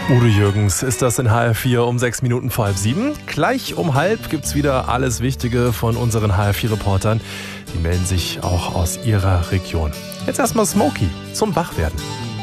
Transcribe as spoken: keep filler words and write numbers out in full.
Udo Jürgens ist das in H R vier um sechs Minuten vor halb sieben. Gleich um halb gibt's wieder alles Wichtige von unseren H R vier Reportern. Die melden sich auch aus ihrer Region. Jetzt erstmal Smokey zum Wachwerden.